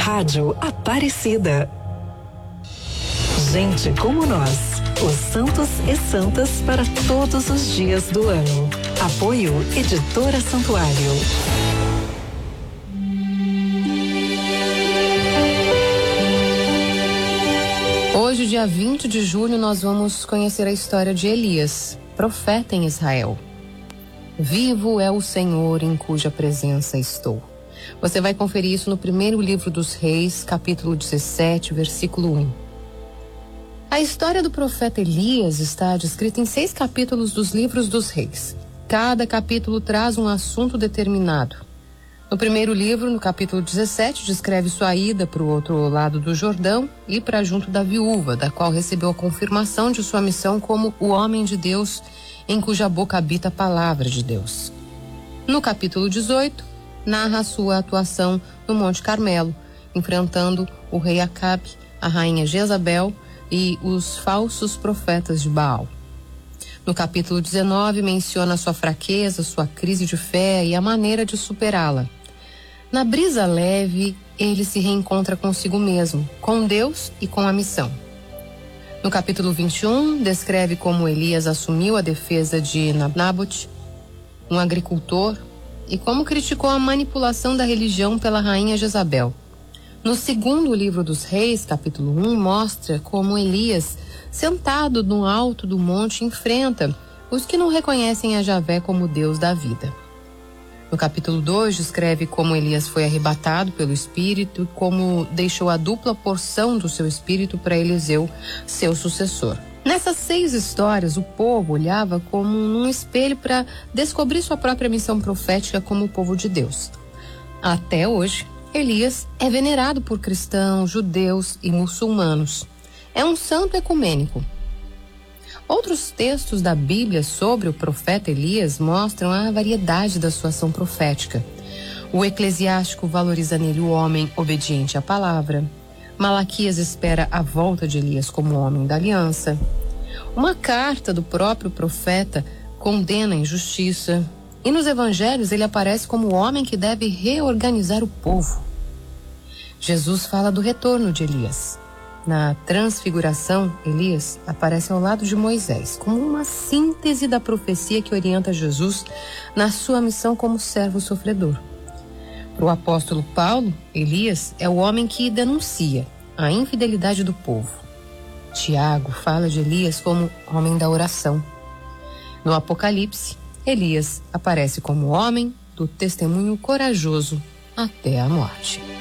Rádio Aparecida. Gente como nós, os santos e santas para todos os dias do ano. Apoio Editora Santuário. Hoje, dia 20 de julho, nós vamos conhecer a história de Elias, profeta em Israel. Vivo é o Senhor em cuja presença estou. Você vai conferir isso no primeiro livro dos Reis, capítulo 17, versículo 1. A história do profeta Elias está descrita em 6 capítulos dos livros dos Reis. Cada capítulo traz um assunto determinado. No primeiro livro, no capítulo 17, descreve sua ida para o outro lado do Jordão e para junto da viúva, da qual recebeu a confirmação de sua missão como o homem de Deus, em cuja boca habita a palavra de Deus. No capítulo 18, narra a sua atuação no Monte Carmelo, enfrentando o rei Acabe, a rainha Jezabel e os falsos profetas de Baal. No capítulo 19, menciona sua fraqueza, sua crise de fé e a maneira de superá-la. Na brisa leve, ele se reencontra consigo mesmo, com Deus e com a missão. No capítulo 21, descreve como Elias assumiu a defesa de Nabote, um agricultor, e como criticou a manipulação da religião pela rainha Jezabel. No segundo livro dos Reis, capítulo 1, mostra como Elias, sentado no alto do monte, enfrenta os que não reconhecem a Javé como Deus da vida. No capítulo 2, descreve como Elias foi arrebatado pelo Espírito e como deixou a dupla porção do seu Espírito para Eliseu, seu sucessor. Nessas 6 histórias, o povo olhava como num espelho para descobrir sua própria missão profética como o povo de Deus. Até hoje, Elias é venerado por cristãos, judeus e muçulmanos. É um santo ecumênico. Outros textos da Bíblia sobre o profeta Elias mostram a variedade da sua ação profética. O Eclesiástico valoriza nele o homem obediente à palavra. Malaquias espera a volta de Elias como homem da aliança. Uma carta do próprio profeta condena a injustiça. E nos evangelhos ele aparece como o homem que deve reorganizar o povo. Jesus fala do retorno de Elias. Na transfiguração, Elias aparece ao lado de Moisés, como uma síntese da profecia que orienta Jesus na sua missão como servo sofredor. Para o apóstolo Paulo, Elias é o homem que denuncia a infidelidade do povo. Tiago fala de Elias como homem da oração. No Apocalipse, Elias aparece como homem do testemunho corajoso até a morte.